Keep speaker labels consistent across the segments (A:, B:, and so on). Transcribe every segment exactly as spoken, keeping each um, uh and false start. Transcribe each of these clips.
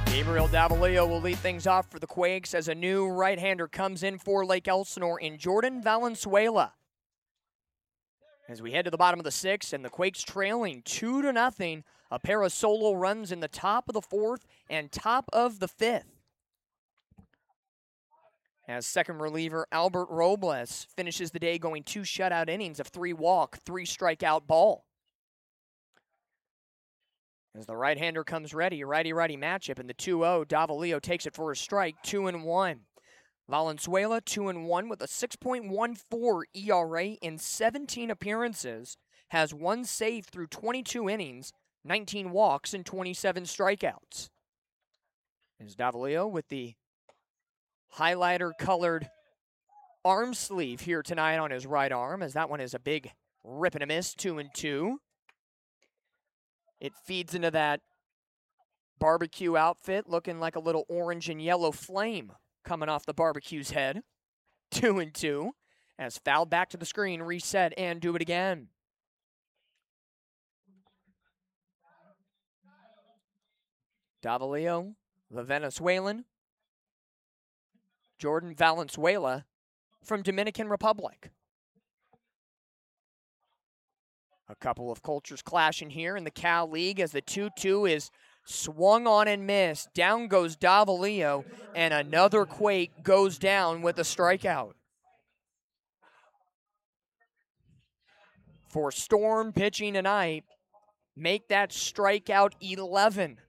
A: Gabriel Davalillo will lead things off for the Quakes as a new right-hander comes in for Lake Elsinore in Jordan Valenzuela. As we head to the bottom of the sixth, and the Quakes trailing two to nothing, a pair of solo runs in the top of the fourth and top of the fifth. As second reliever Albert Robles finishes the day going two shutout innings of three walk, three strikeout ball. As the right-hander comes ready, righty-righty matchup in the two oh, Davalillo takes it for a strike, two and one. Valenzuela, two and one with a six point one four E R A in seventeen appearances, has one save through twenty-two innings, nineteen walks, and twenty-seven strikeouts. As Davalillo with the highlighter-colored arm sleeve here tonight on his right arm, as that one is a big rip and a miss, two and two. It feeds into that barbecue outfit, looking like a little orange and yellow flame coming off the barbecue's head. Two and two. As fouled back to the screen, reset, and do it again. Davalillo, the Venezuelan. Jordan Valenzuela from Dominican Republic. A couple of cultures clashing here in the Cal League as the two two is swung on and missed. Down goes Davalillo, and another Quake goes down with a strikeout. For Storm pitching tonight, make that strikeout eleven.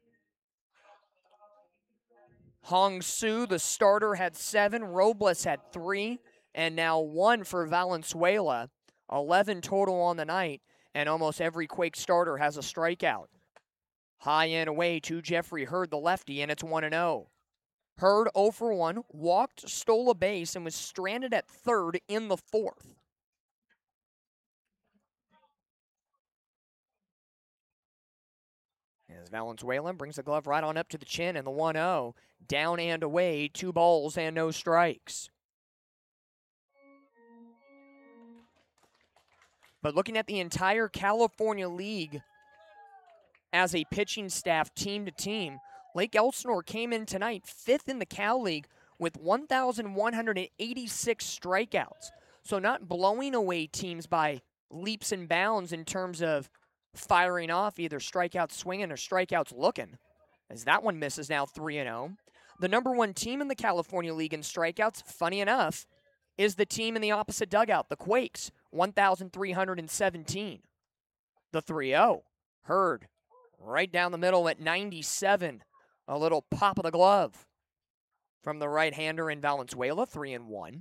A: Hong Su, the starter, had seven. Robles had three, and now one for Valenzuela. eleven total on the night. And almost every Quake starter has a strikeout. High and away to Jeffrey Hurd, the lefty, and it's one and oh. Hurd oh for one, walked, stole a base, and was stranded at third in the fourth. As Valenzuela brings the glove right on up to the chin, and the one oh. Down and away, two balls and no strikes. But looking at the entire California League as a pitching staff, team to team, Lake Elsinore came in tonight fifth in the Cal League with one thousand one hundred eighty-six strikeouts. So not blowing away teams by leaps and bounds in terms of firing off either strikeouts swinging or strikeouts looking, as that one misses now three and oh. The number one team in the California League in strikeouts, funny enough, is the team in the opposite dugout, the Quakes, one thousand three hundred seventeen. The three oh, Hurd, right down the middle at ninety-seven. A little pop of the glove from the right-hander in Valenzuela, three and one.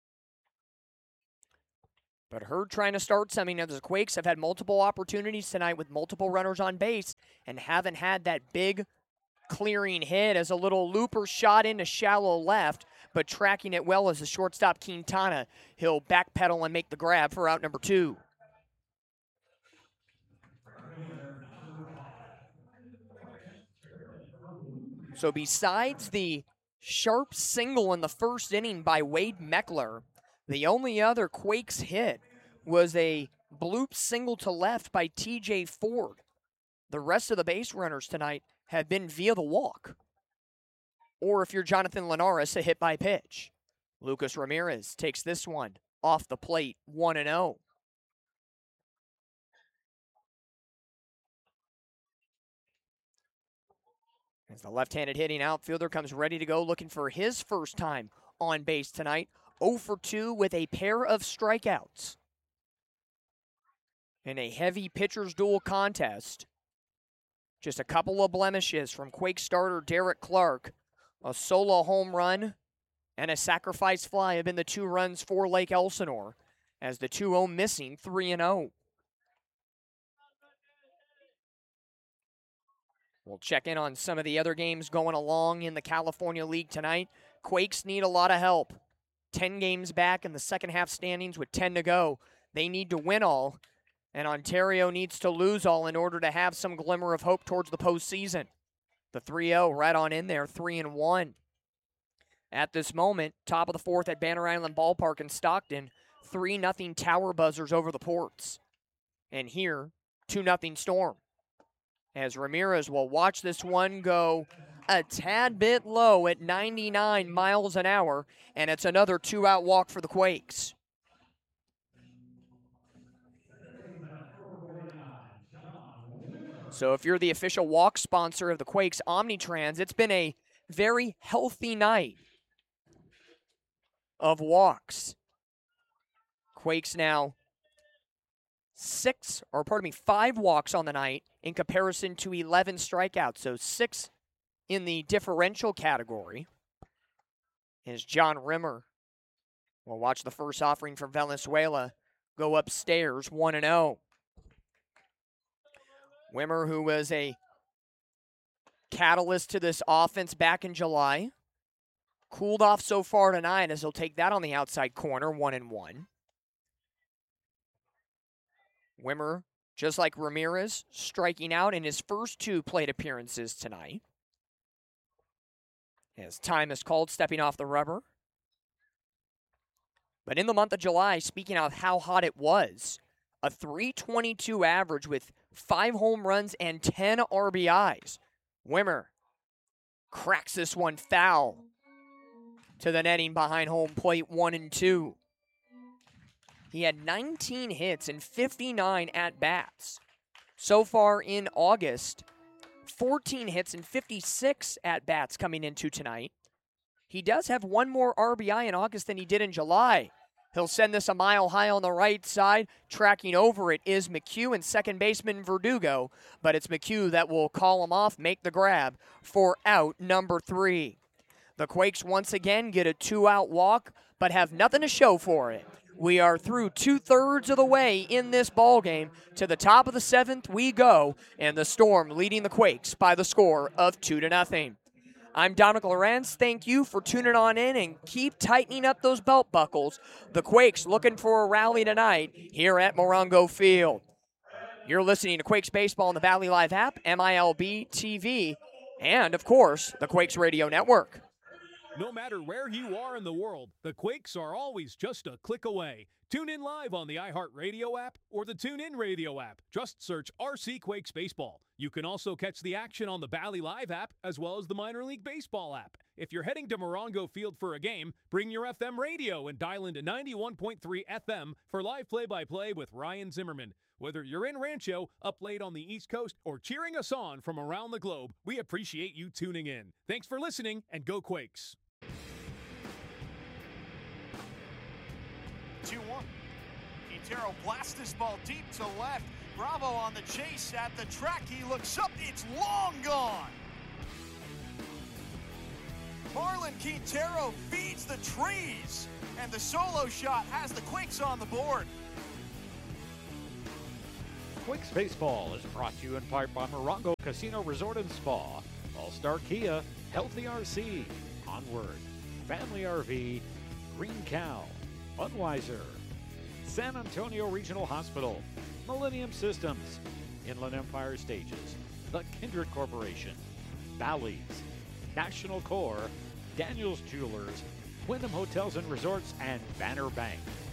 A: But Hurd trying to start something. Now, the Quakes have had multiple opportunities tonight with multiple runners on base and haven't had that big clearing hit as a little looper shot into shallow left, but tracking it well as the shortstop Quintana. He'll backpedal and make the grab for out number two. So besides the sharp single in the first inning by Wade Meckler, the only other Quakes hit was a bloop single to left by T J Ford. The rest of the base runners tonight have been via the walk. Or if you're Jonathan Linares, a hit by pitch. Lucas Ramirez takes this one off the plate, one and oh. As the left-handed hitting outfielder comes ready to go, looking for his first time on base tonight. oh for two with a pair of strikeouts. In a heavy pitcher's duel contest. Just a couple of blemishes from Quake starter Derek Clark. A solo home run and a sacrifice fly have been the two runs for Lake Elsinore, as the two oh missing three and oh. We'll check in on some of the other games going along in the California League tonight. Quakes need a lot of help. ten games back in the second half standings with ten to go. They need to win all, and Ontario needs to lose all in order to have some glimmer of hope towards the postseason. The three oh right on in there, three and one. At this moment, top of the fourth at Banner Island Ballpark in Stockton, three nothing Tower Buzzers over the Ports. And here, two nothing Storm. As Ramirez will watch this one go a tad bit low at ninety-nine miles an hour, and it's another two-out walk for the Quakes. So if you're the official walk sponsor of the Quakes Omnitrans, it's been a very healthy night of walks. Quakes now six, or pardon me, five walks on the night in comparison to eleven strikeouts. So six in the differential category. As John Rimmer will watch the first offering from Venezuela go upstairs one and oh. Wimmer, who was a catalyst to this offense back in July, cooled off so far tonight as he'll take that on the outside corner, one and one. Wimmer, just like Ramirez, striking out in his first two plate appearances tonight. As time is called, stepping off the rubber. But in the month of July, speaking of how hot it was, a three twenty-two average with five home runs and ten R B Is. Wimmer cracks this one foul to the netting behind home plate, one and two. He had nineteen hits and fifty-nine at-bats. So far in August, fourteen hits and fifty-six at-bats coming into tonight. He does have one more R B I in August than he did in July. He'll send this a mile high on the right side. Tracking over it is McHugh and second baseman Verdugo, but it's McHugh that will call him off, make the grab for out number three. The Quakes once again get a two-out walk, but have nothing to show for it. We are through two-thirds of the way in this ballgame. To the top of the seventh we go, and the Storm leading the Quakes by the score of two to nothing. I'm Dominic Lorenz. Thank you for tuning on in, and keep tightening up those belt buckles. The Quakes looking for a rally tonight here at Morongo Field. You're listening to Quakes Baseball on the Valley Live app, M I L B T V, and, of course, the Quakes Radio Network.
B: No matter where you are in the world, the Quakes are always just a click away. Tune in live on the iHeartRadio app or the TuneIn Radio app. Just search R C Quakes Baseball. You can also catch the action on the Valley Live app as well as the Minor League Baseball app. If you're heading to Morongo Field for a game, bring your F M radio and dial into ninety-one point three F M for live play-by-play with Ryan Zimmerman. Whether you're in Rancho, up late on the East Coast, or cheering us on from around the globe, we appreciate you tuning in. Thanks for listening, and go Quakes.
C: two one. Quintero blasts this ball deep to left. Bravo on the chase at the track. He looks up. It's long gone. Marlon Quintero feeds the trees, and the solo shot has the Quakes on the board.
D: Quakes Baseball is brought to you in part by Morongo Casino Resort and Spa, All-Star Kia, Healthy R C, Onward, Family R V, Green Cow, Budweiser, San Antonio Regional Hospital, Millennium Systems, Inland Empire Stages, The Kindred Corporation, Bally's, National Corps, Daniels Jewelers, Wyndham Hotels and Resorts, and Banner Bank.